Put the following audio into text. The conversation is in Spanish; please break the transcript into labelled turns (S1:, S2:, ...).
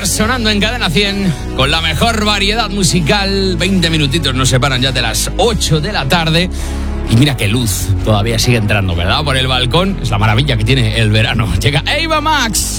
S1: horas sonando en Cadena 100 con la mejor variedad musical. 20 minutitos nos separan ya de las 8 de la tarde. Y mira qué luz todavía sigue entrando, ¿verdad? Por el balcón. Es la maravilla que tiene el verano. Llega Ava Max.